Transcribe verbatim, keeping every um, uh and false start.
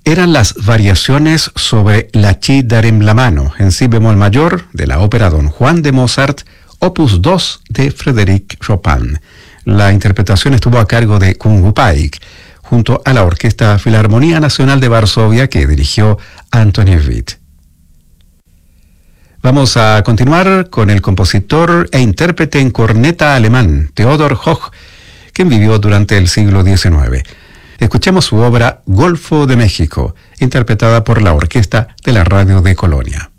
eran las variaciones sobre la Ci darem la mano en si bemol mayor de la ópera Don Juan de Mozart, opus dos de Frédéric Chopin. La interpretación estuvo a cargo de Kung Paik, junto a la Orquesta Filarmonía Nacional de Varsovia que dirigió Antoni Witt. Vamos a continuar con el compositor e intérprete en corneta alemán Theodor Hoch, quien vivió durante el siglo diecinueve. Escuchemos su obra Golfo de México, interpretada por la Orquesta de la Radio de Colonia.